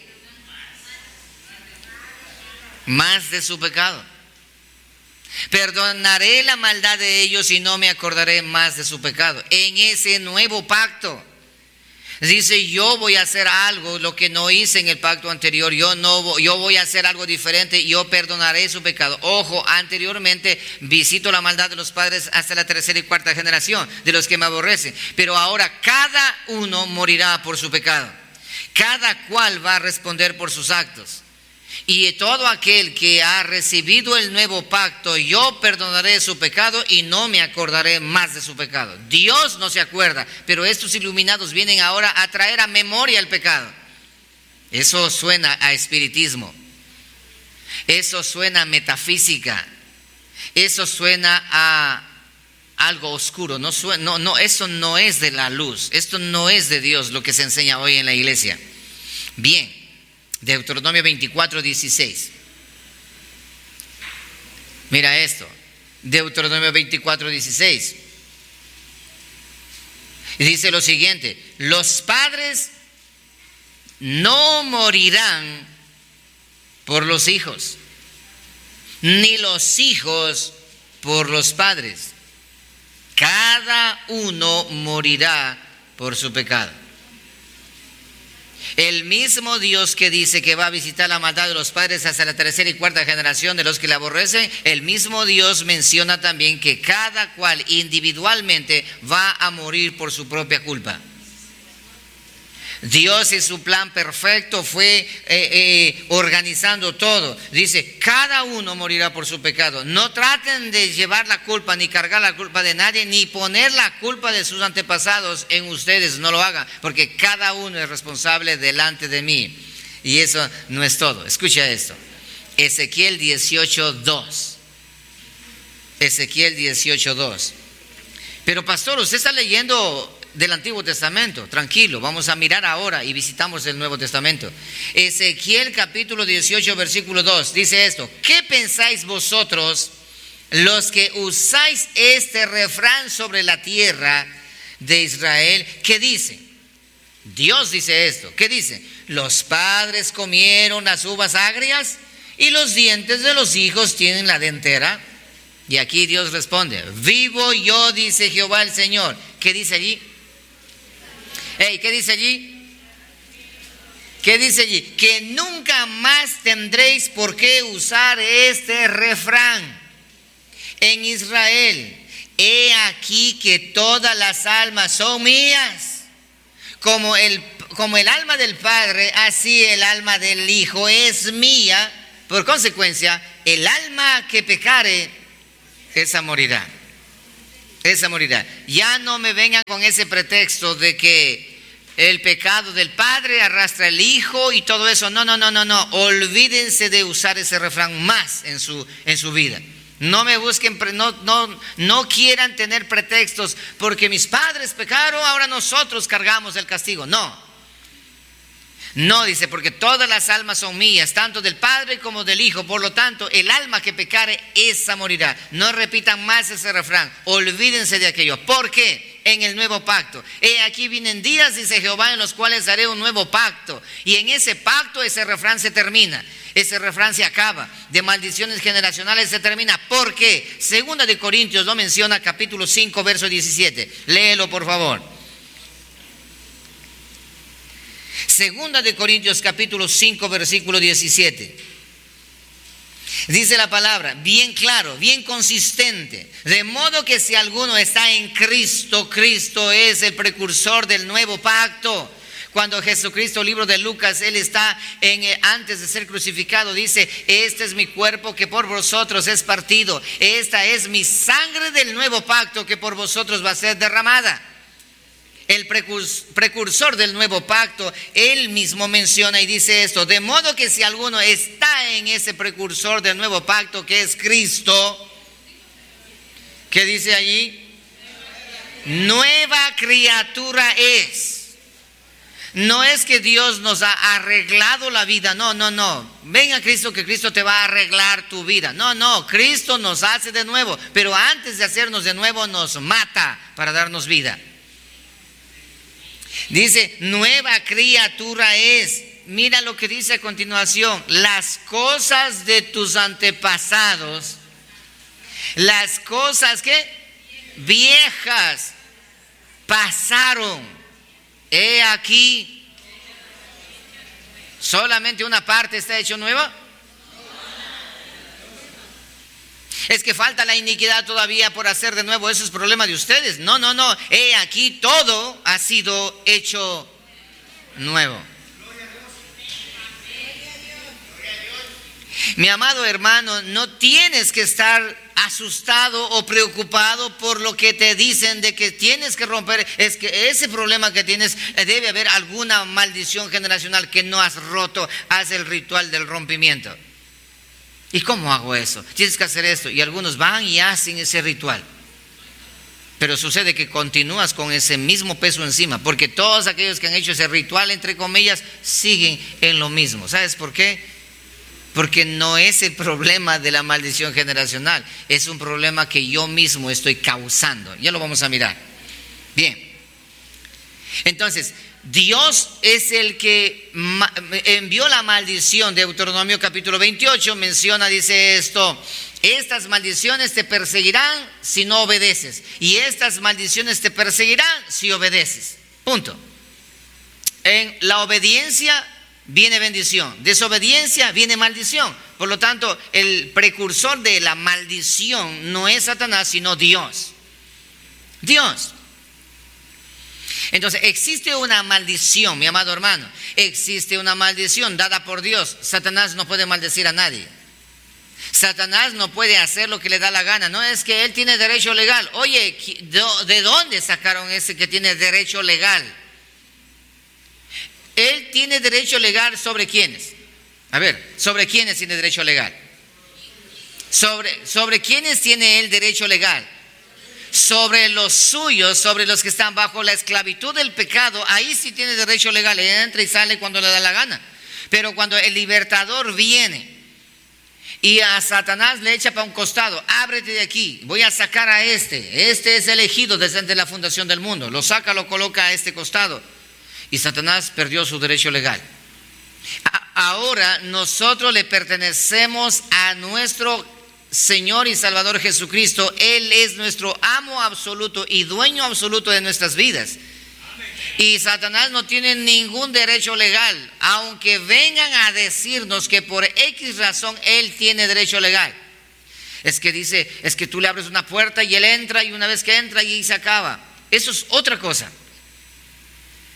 más de su pecado. Perdonaré la maldad de ellos y no me acordaré más de su pecado. En ese nuevo pacto dice, yo voy a hacer algo, lo que no hice en el pacto anterior. Yo voy a hacer algo diferente. Yo perdonaré su pecado. Ojo, anteriormente visito la maldad de los padres hasta la tercera y cuarta generación de los que me aborrecen. Pero ahora cada uno morirá por su pecado. Cada cual va a responder por sus actos. Y todo aquel que ha recibido el nuevo pacto, yo perdonaré su pecado y no me acordaré más de su pecado. Dios no se acuerda, pero estos iluminados vienen ahora a traer a memoria el pecado. Eso suena a espiritismo. Eso suena a metafísica. Eso suena a algo oscuro. Eso no es de la luz. Esto no es de Dios lo que se enseña hoy en la iglesia. Bien. Deuteronomio 24, 16. Mira esto. Deuteronomio 24, 16. Y dice lo siguiente: los padres no morirán por los hijos, ni los hijos por los padres. Cada uno morirá por su pecado. El mismo Dios que dice que va a visitar la maldad de los padres hasta la tercera y cuarta generación de los que le aborrecen, el mismo Dios menciona también que cada cual individualmente va a morir por su propia culpa. Dios en su plan perfecto fue organizando todo. Dice, cada uno morirá por su pecado. No traten de llevar la culpa, ni cargar la culpa de nadie, ni poner la culpa de sus antepasados en ustedes. No lo hagan, porque cada uno es responsable delante de mí. Y eso no es todo. Escucha esto. Ezequiel 18:2. Ezequiel 18:2. Pero pastor, usted está leyendo del Antiguo Testamento. Tranquilo, vamos a mirar ahora y visitamos el Nuevo Testamento. Ezequiel capítulo 18 versículo 2 dice esto: ¿qué pensáis vosotros los que usáis este refrán sobre la tierra de Israel? ¿Qué dice? Dios dice esto. ¿Qué dice? Los padres comieron las uvas agrias y los dientes de los hijos tienen la dentera. Y aquí Dios responde: vivo yo, dice Jehová el Señor. ¿Qué dice allí? ¿Qué dice allí? ¿Qué dice allí? Que nunca más tendréis por qué usar este refrán en Israel. He aquí que todas las almas son mías. Como el alma del Padre, así el alma del Hijo es mía. por consecuencia, el alma que pecare, esa morirá. Esa morirá. Ya no me vengan con ese pretexto de que el pecado del padre arrastra al hijo y todo eso. No. Olvídense de usar ese refrán más en su vida. No me busquen, no quieran tener pretextos porque mis padres pecaron, ahora nosotros cargamos el castigo. No, dice, porque todas las almas son mías, tanto del Padre como del Hijo. Por lo tanto, el alma que pecare, esa morirá. No repitan más ese refrán, olvídense de aquello. ¿Por qué? En el nuevo pacto. Aquí vienen días, dice Jehová, en los cuales haré un nuevo pacto. Y en ese pacto ese refrán se termina. Ese refrán se acaba. De maldiciones generacionales se termina. ¿Por qué? Segunda de Corintios lo menciona, capítulo 5, verso 17. Léelo, por favor. Segunda de Corintios capítulo 5 versículo 17. Dice la palabra, bien claro, bien consistente. De modo que si alguno está en Cristo, Cristo es el precursor del nuevo pacto. Cuando Jesucristo, libro de Lucas, Él está antes de ser crucificado, dice, este es mi cuerpo que por vosotros es partido. Esta es mi sangre del nuevo pacto que por vosotros va a ser derramada. El precursor del nuevo pacto, él mismo menciona y dice esto: de modo que si alguno está en ese precursor del nuevo pacto que es Cristo, ¿qué dice allí? Nueva criatura es. No es que Dios nos ha arreglado la vida, no. Ven a Cristo que Cristo te va a arreglar tu vida. No, Cristo nos hace de nuevo, pero antes de hacernos de nuevo nos mata para darnos vida. Dice, nueva criatura es. Mira lo que dice a continuación: las cosas de tus antepasados, las cosas que viejas pasaron. He aquí, solamente una parte está hecho nueva. Es que falta la iniquidad todavía por hacer de nuevo. Eso es problema de ustedes. No. He aquí, todo ha sido hecho nuevo. Mi amado hermano, no tienes que estar asustado o preocupado por lo que te dicen de que tienes que romper. Es que ese problema que tienes, debe haber alguna maldición generacional que no has roto. Haz el ritual del rompimiento. ¿Y cómo hago eso? Tienes que hacer esto. Y algunos van y hacen ese ritual. Pero sucede que continúas con ese mismo peso encima, porque todos aquellos que han hecho ese ritual, entre comillas, siguen en lo mismo. ¿Sabes por qué? Porque no es el problema de la maldición generacional, es un problema que yo mismo estoy causando. Ya lo vamos a mirar. Bien. Entonces, Dios es el que envió la maldición. Deuteronomio capítulo 28 menciona, dice esto: estas maldiciones te perseguirán si no obedeces, y estas maldiciones te perseguirán si obedeces. Punto. En la obediencia viene bendición, desobediencia viene maldición. Por lo tanto, el precursor de la maldición no es Satanás, sino Dios. Entonces, existe una maldición, mi amado hermano. Existe una maldición dada por Dios. Satanás no puede maldecir a nadie. Satanás no puede hacer lo que le da la gana. No es que él tiene derecho legal. Oye, ¿de dónde sacaron ese que tiene derecho legal? Él tiene derecho legal ¿sobre quiénes? A ver, ¿sobre quiénes tiene derecho legal? ¿Sobre quiénes tiene él derecho legal? Sobre los suyos, sobre los que están bajo la esclavitud del pecado. Ahí sí tiene derecho legal, entra y sale cuando le da la gana. Pero cuando el libertador viene y a Satanás le echa para un costado: ábrete de aquí, voy a sacar a este es elegido desde la fundación del mundo, lo saca, lo coloca a este costado, y Satanás perdió su derecho legal. Ahora nosotros le pertenecemos a nuestro Señor y Salvador Jesucristo. Él es nuestro amo absoluto y dueño absoluto de nuestras vidas. Y Satanás no tiene ningún derecho legal, aunque vengan a decirnos que por X razón él tiene derecho legal. Es que tú le abres una puerta y él entra, y una vez que entra y se acaba. Eso es otra cosa.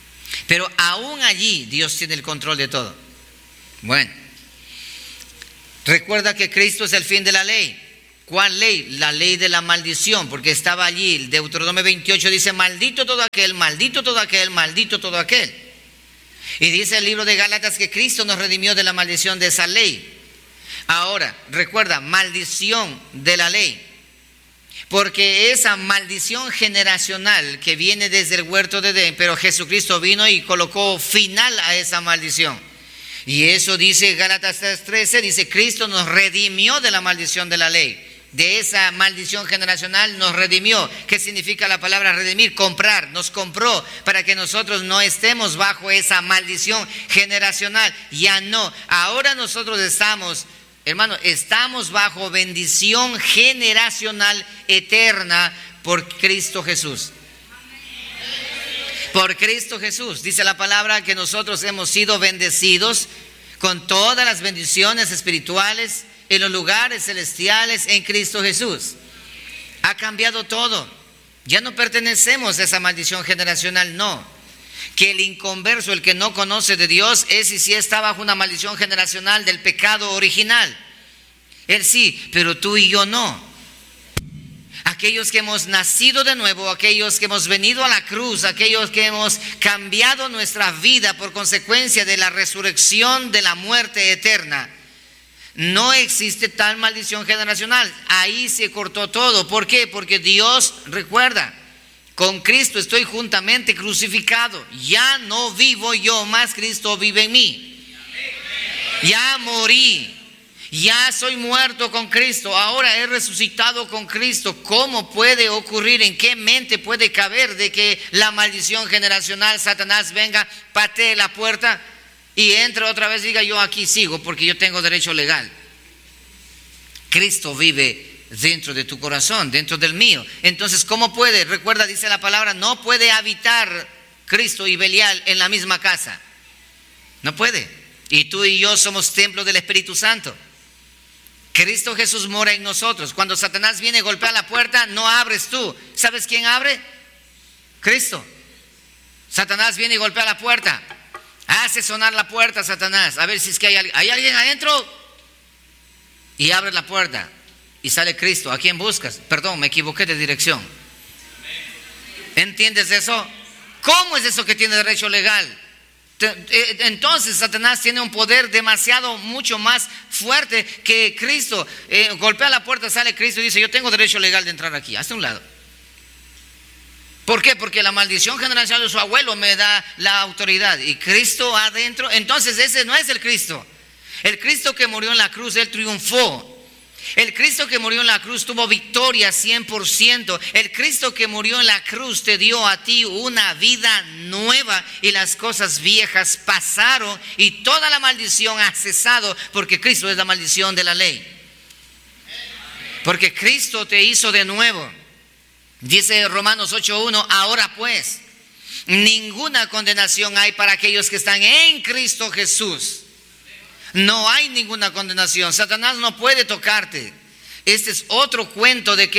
Pero aún allí Dios tiene el control de todo. Bueno, Recuerda que Cristo es el fin de la ley. ¿Cuál ley? La ley de la maldición, porque estaba allí. El Deuteronomio 28 dice: maldito todo aquel, maldito todo aquel, maldito todo aquel. Y dice el libro de Gálatas que Cristo nos redimió de la maldición de esa ley. Ahora, recuerda, maldición de la ley. Porque esa maldición generacional que viene desde el huerto de Edén, pero Jesucristo vino y colocó final a esa maldición. Y eso dice Gálatas 3:13, dice: Cristo nos redimió de la maldición de la ley. De esa maldición generacional nos redimió. ¿Qué significa la palabra redimir? Comprar, nos compró para que nosotros no estemos bajo esa maldición generacional. Ya no, ahora nosotros estamos, hermano, estamos bajo bendición generacional eterna por Cristo Jesús. Por Cristo Jesús. Dice la palabra que nosotros hemos sido bendecidos con todas las bendiciones espirituales en los lugares celestiales en Cristo Jesús. Ha cambiado todo. Ya no pertenecemos a esa maldición generacional, no. Que el inconverso, el que no conoce de Dios, ese sí está bajo una maldición generacional del pecado original. Él sí, pero tú y yo no. Aquellos que hemos nacido de nuevo, aquellos que hemos venido a la cruz, aquellos que hemos cambiado nuestra vida por consecuencia de la resurrección de la muerte eterna, no existe tal maldición generacional. Ahí se cortó todo. ¿Por qué? Porque Dios, recuerda, con Cristo estoy juntamente crucificado. Ya no vivo yo, más Cristo vive en mí. Ya morí. Ya soy muerto con Cristo, ahora he resucitado con Cristo. ¿Cómo puede ocurrir? ¿En qué mente puede caber de que la maldición generacional, Satanás venga, patee la puerta y entre otra vez y diga: yo aquí sigo porque yo tengo derecho legal? Cristo vive dentro de tu corazón, dentro del mío. Entonces, ¿cómo puede? Recuerda, dice la palabra, no puede habitar Cristo y Belial en la misma casa. No puede. Y tú y yo somos templo del Espíritu Santo. Cristo Jesús mora en nosotros. Cuando Satanás viene y golpea la puerta, no abres tú. ¿Sabes quién abre? Cristo. Satanás viene y golpea la puerta. Hace sonar la puerta, Satanás. A ver si es que hay alguien adentro. Y abre la puerta. Y sale Cristo. ¿A quién buscas? Perdón, me equivoqué de dirección. ¿Entiendes eso? ¿Cómo es eso que tiene derecho legal? Entonces Satanás tiene un poder demasiado, mucho más fuerte que Cristo. Golpea la puerta, sale Cristo y dice: yo tengo derecho legal de entrar aquí. Hazte un lado. ¿Por qué? Porque la maldición generacional de su abuelo me da la autoridad. Y Cristo adentro. Entonces ese no es el Cristo. El Cristo que murió en la cruz, Él triunfó. El Cristo que murió en la cruz tuvo victoria 100%. El Cristo que murió en la cruz te dio a ti una vida nueva y las cosas viejas pasaron y toda la maldición ha cesado, porque Cristo es la maldición de la ley. Porque Cristo te hizo de nuevo. Dice Romanos 8:1: ahora pues, ninguna condenación hay para aquellos que están en Cristo Jesús. No hay ninguna condenación. Satanás no puede tocarte. Este es otro cuento de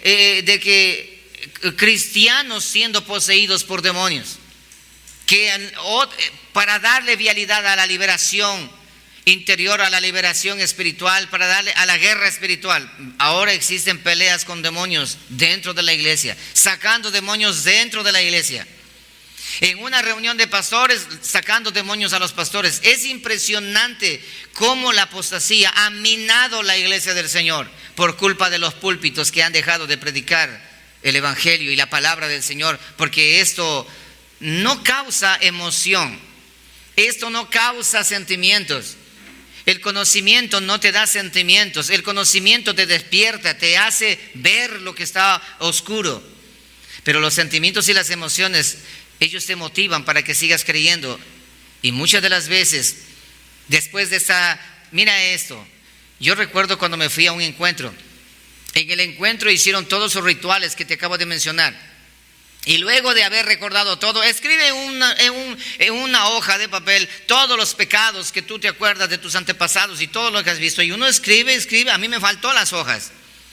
que cristianos siendo poseídos por demonios, que para darle vialidad a la liberación interior, a la liberación espiritual, para darle a la guerra espiritual. Ahora existen peleas con demonios dentro de la iglesia, sacando demonios dentro de la iglesia. En una reunión de pastores, sacando demonios a los pastores. Es impresionante cómo la apostasía ha minado la iglesia del Señor por culpa de los púlpitos que han dejado de predicar el evangelio y la palabra del Señor, porque esto no causa emoción, esto no causa sentimientos. El conocimiento no te da sentimientos, el conocimiento te despierta, te hace ver lo que está oscuro, pero los sentimientos y las emociones, ellos te motivan para que sigas creyendo. Y muchas de las veces, después de mira esto, yo recuerdo cuando me fui a un encuentro. En el encuentro hicieron todos los rituales que te acabo de mencionar. Y luego de haber recordado todo, escribe en una hoja de papel todos los pecados que tú te acuerdas de tus antepasados y todo lo que has visto. Y uno escribe, a mí me faltó las hojas.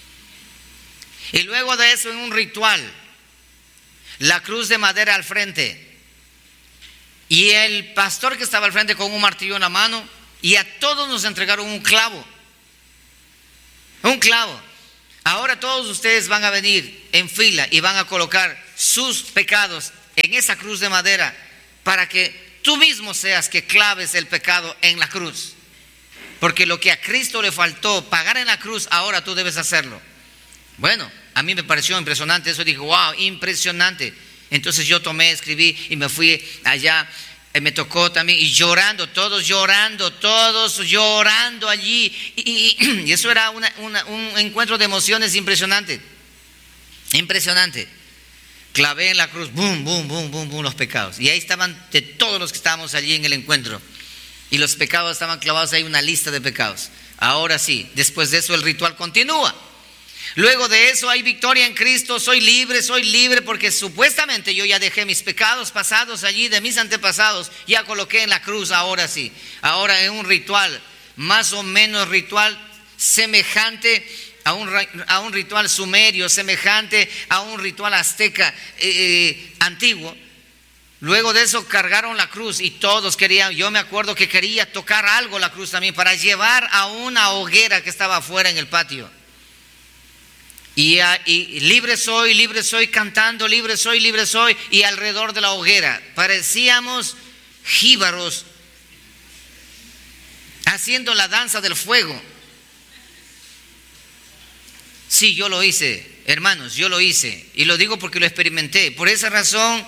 Y luego de eso, en un ritual, la cruz de madera al frente, y el pastor que estaba al frente con un martillo en la mano, y a todos nos entregaron un clavo. Un clavo. Ahora todos ustedes van a venir en fila y van a colocar sus pecados en esa cruz de madera para que tú mismo seas que claves el pecado en la cruz. Porque lo que a Cristo le faltó pagar en la cruz, ahora tú debes hacerlo. Bueno, a mí me pareció impresionante eso. Dije, wow, impresionante. Entonces yo tomé, escribí y me fui allá. Me tocó también, y llorando, todos llorando allí. Y eso era un encuentro de emociones impresionante. Impresionante. Clavé en la cruz, boom, boom, boom, boom, boom, los pecados. Y ahí estaban de todos los que estábamos allí en el encuentro. Y los pecados estaban clavados ahí, una lista de pecados. Ahora sí, después de eso el ritual continúa. Luego de eso hay victoria en Cristo, soy libre porque supuestamente yo ya dejé mis pecados pasados allí de mis antepasados, ya coloqué en la cruz, ahora sí. Ahora en un ritual, más o menos ritual semejante a un ritual sumerio, semejante a un ritual azteca antiguo. Luego de eso cargaron la cruz y todos querían, yo me acuerdo que quería tocar algo la cruz también para llevar a una hoguera que estaba afuera en el patio. Y libre soy, cantando, libre soy, y alrededor de la hoguera parecíamos jíbaros haciendo la danza del fuego. Sí, yo lo hice, hermanos, yo lo hice, y lo digo porque lo experimenté. Por esa razón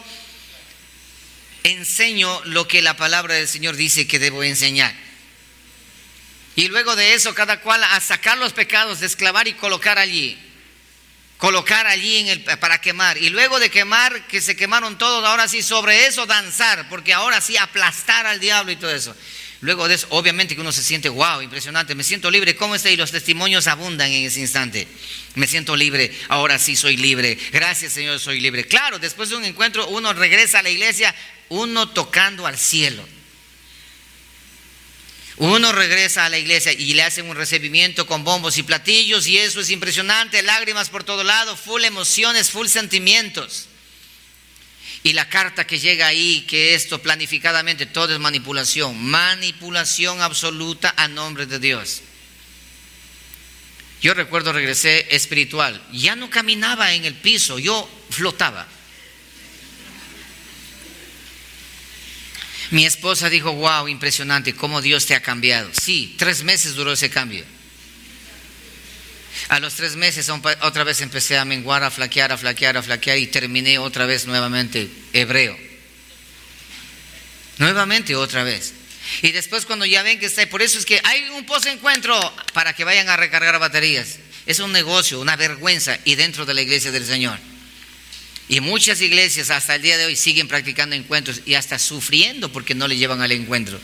enseño lo que la palabra del Señor dice que debo enseñar. Y luego de eso cada cual a sacar los pecados, desclavar y colocar allí para quemar. Y luego de quemar, que se quemaron todos, ahora sí sobre eso danzar, porque ahora sí aplastar al diablo y todo eso. Luego de eso, obviamente que uno se siente, wow, impresionante, me siento libre. ¿Cómo está? Y los testimonios abundan en ese instante. Me siento libre, ahora sí soy libre. Gracias, Señor, soy libre. Claro, después de un encuentro uno regresa a la iglesia, uno tocando al cielo. Uno regresa a la iglesia y le hacen un recibimiento con bombos y platillos, y eso es impresionante, lágrimas por todo lado, full emociones, full sentimientos. Y la carta que llega ahí, que esto planificadamente, todo es manipulación absoluta a nombre de Dios. Yo recuerdo, regresé espiritual, ya no caminaba en el piso, yo flotaba. Mi esposa dijo, wow, impresionante, cómo Dios te ha cambiado. Sí, 3 meses duró ese cambio. A los 3 meses otra vez empecé a menguar, a flaquear y terminé otra vez nuevamente hebreo. Nuevamente otra vez. Y después cuando ya ven que está, por eso es que hay un post-encuentro para que vayan a recargar baterías. Es un negocio, una vergüenza, y dentro de la iglesia del Señor. Y muchas iglesias hasta el día de hoy siguen practicando encuentros y hasta sufriendo porque no le llevan al encuentro.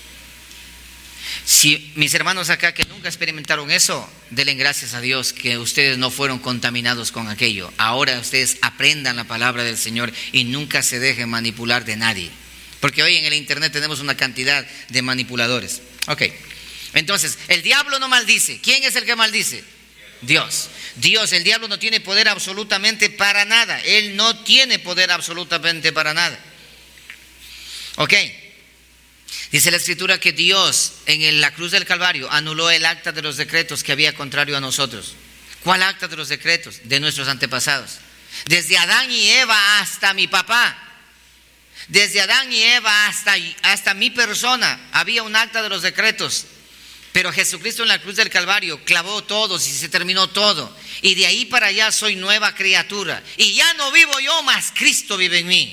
Si mis hermanos acá que nunca experimentaron eso, denle gracias a Dios que ustedes no fueron contaminados con aquello. Ahora ustedes aprendan la palabra del Señor y nunca se dejen manipular de nadie. Porque hoy en el internet tenemos una cantidad de manipuladores. Ok, entonces el diablo no maldice. ¿Quién es el que maldice? Dios. El diablo no tiene poder absolutamente para nada. Él no tiene poder absolutamente para nada. Ok. Dice la Escritura que Dios en la cruz del Calvario anuló el acta de los decretos que había contrario a nosotros. ¿Cuál acta de los decretos? De nuestros antepasados. Desde Adán y Eva hasta mi papá. Desde Adán y Eva hasta mi persona había un acta de los decretos. Pero Jesucristo en la cruz del Calvario clavó todos y se terminó todo. Y de ahí para allá soy nueva criatura. Y ya no vivo yo, más Cristo vive en mí.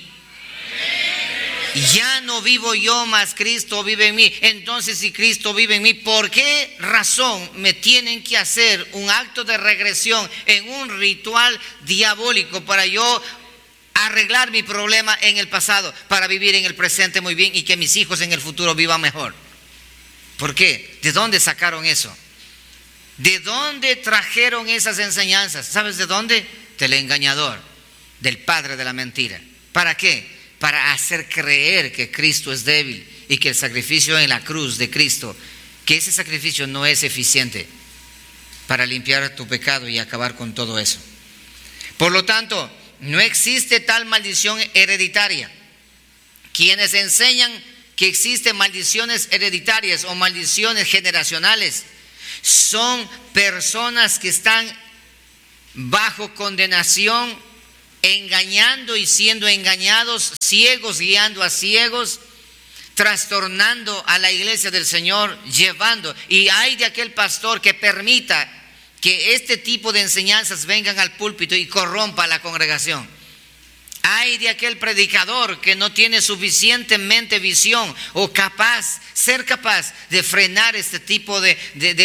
Ya no vivo yo, más Cristo vive en mí. Entonces, si Cristo vive en mí, ¿por qué razón me tienen que hacer un acto de regresión en un ritual diabólico para yo arreglar mi problema en el pasado, para vivir en el presente muy bien y que mis hijos en el futuro vivan mejor? ¿Por qué? ¿De dónde sacaron eso? ¿De dónde trajeron esas enseñanzas? ¿Sabes de dónde? Del engañador, del padre de la mentira. ¿Para qué? Para hacer creer que Cristo es débil y que el sacrificio en la cruz de Cristo, que ese sacrificio no es eficiente para limpiar tu pecado y acabar con todo eso. Por lo tanto, no existe tal maldición hereditaria. Quienes enseñan que existen maldiciones hereditarias o maldiciones generacionales son personas que están bajo condenación, engañando y siendo engañados, ciegos guiando a ciegos, trastornando a la iglesia del Señor, llevando. Y hay de aquel pastor que permita que este tipo de enseñanzas vengan al púlpito y corrompa a la congregación. Hay de aquel predicador que no tiene suficientemente visión o ser capaz de frenar este tipo de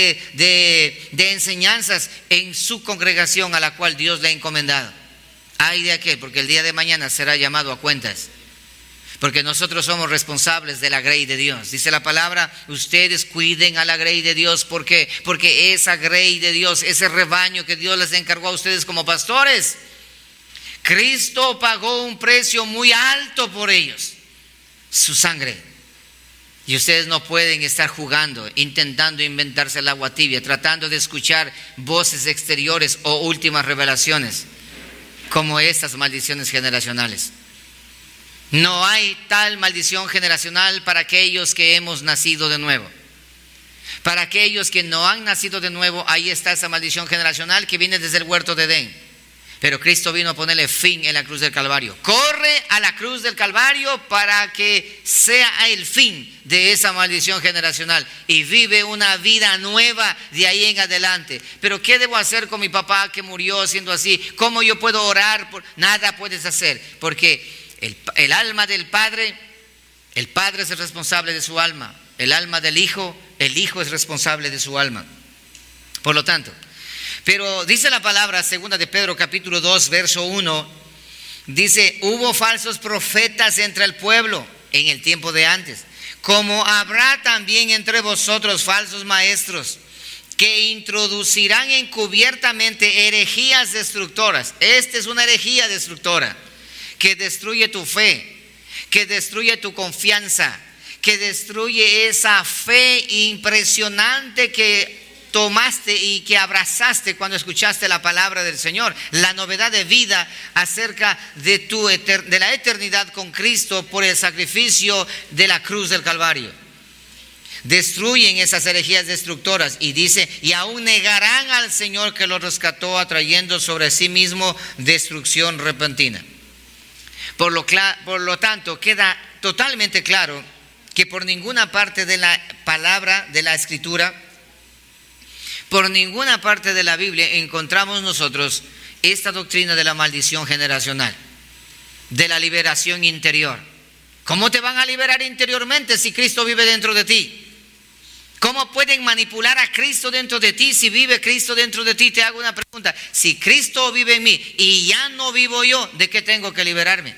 enseñanzas en su congregación a la cual Dios le ha encomendado. Hay de aquel, porque el día de mañana será llamado a cuentas. Porque nosotros somos responsables de la grey de Dios. Dice la palabra, ustedes cuiden a la grey de Dios. ¿Por qué? Porque esa grey de Dios, ese rebaño que Dios les encargó a ustedes como pastores, Cristo pagó un precio muy alto por ellos, su sangre. Y ustedes no pueden estar jugando, intentando inventarse el agua tibia, tratando de escuchar voces exteriores o últimas revelaciones, como estas maldiciones generacionales. No hay tal maldición generacional para aquellos que hemos nacido de nuevo. Para aquellos que no han nacido de nuevo, ahí está esa maldición generacional que viene desde el huerto de Edén. Pero Cristo vino a ponerle fin en la cruz del Calvario. Corre a la cruz del Calvario para que sea el fin de esa maldición generacional y vive una vida nueva de ahí en adelante. Pero ¿qué debo hacer con mi papá que murió siendo así? ¿Cómo yo puedo orar? Nada puedes hacer, porque el alma del Padre, el Padre es el responsable de su alma. El alma del Hijo, el Hijo es responsable de su alma. Por lo tanto, pero dice la palabra, segunda de Pedro capítulo 2, verso 1, dice, hubo falsos profetas entre el pueblo en el tiempo de antes, como habrá también entre vosotros falsos maestros, que introducirán encubiertamente herejías destructoras. Esta es una herejía destructora, que destruye tu fe, que destruye tu confianza, que destruye esa fe impresionante que tomaste y que abrazaste cuando escuchaste la palabra del Señor, la novedad de vida acerca de la eternidad con Cristo por el sacrificio de la cruz del Calvario. Destruyen esas herejías destructoras y dice, y aún negarán al Señor que los rescató, atrayendo sobre sí mismo destrucción repentina. Por lo tanto, queda totalmente claro que por ninguna parte de la palabra de la Escritura, por ninguna parte de la Biblia encontramos nosotros esta doctrina de la maldición generacional, de la liberación interior. ¿Cómo te van a liberar interiormente si Cristo vive dentro de ti? ¿Cómo pueden manipular a Cristo dentro de ti si vive Cristo dentro de ti? Te hago una pregunta. Si Cristo vive en mí y ya no vivo yo, ¿de qué tengo que liberarme?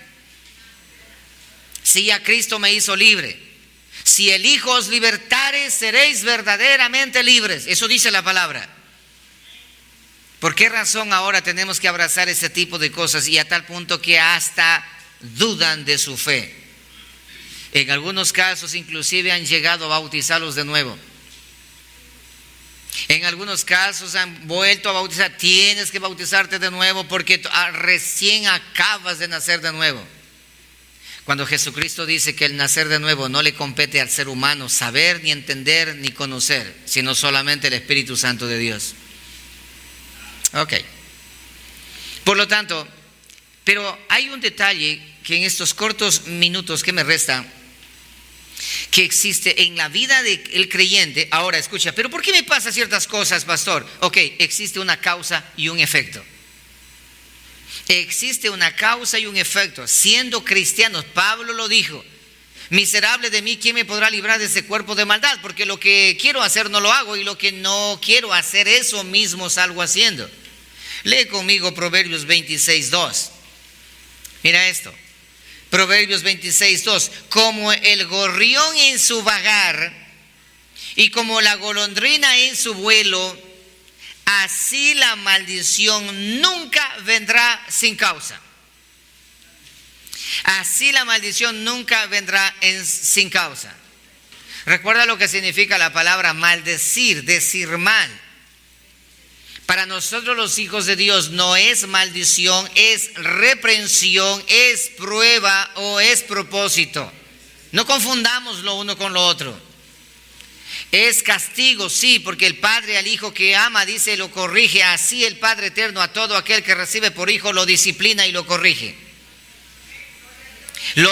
Si ya Cristo me hizo libre. Si el Hijo os libertare, seréis verdaderamente libres. Eso dice la palabra. ¿Por qué razón ahora tenemos que abrazar ese tipo de cosas y a tal punto que hasta dudan de su fe? En algunos casos inclusive han llegado a bautizarlos de nuevo. En algunos casos han vuelto a bautizar. Tienes que bautizarte de nuevo porque recién acabas de nacer de nuevo. Cuando Jesucristo dice que el nacer de nuevo no le compete al ser humano saber, ni entender, ni conocer, sino solamente el Espíritu Santo de Dios. Ok. Por lo tanto, pero hay un detalle que en estos cortos minutos que me restan, que existe en la vida del creyente. Ahora escucha, pero ¿por qué me pasan ciertas cosas, pastor? Ok, existe una causa y un efecto. Existe una causa y un efecto. Siendo cristianos, Pablo lo dijo, miserable de mí, ¿quién me podrá librar de ese cuerpo de maldad? Porque lo que quiero hacer no lo hago y lo que no quiero hacer, eso mismo salgo haciendo. Lee conmigo Proverbios 26:2. Mira esto. Proverbios 26:2. Como el gorrión en su vagar y como la golondrina en su vuelo, así la maldición nunca vendrá sin causa. Así la maldición nunca vendrá sin causa. Recuerda lo que significa la palabra maldecir, decir mal. Para nosotros los hijos de Dios no es maldición, es reprensión, es prueba o es propósito. No confundamos lo uno con lo otro. Es castigo, sí, porque el padre al hijo que ama, dice, lo corrige. Así el Padre eterno a todo aquel que recibe por hijo lo disciplina y lo corrige. Lo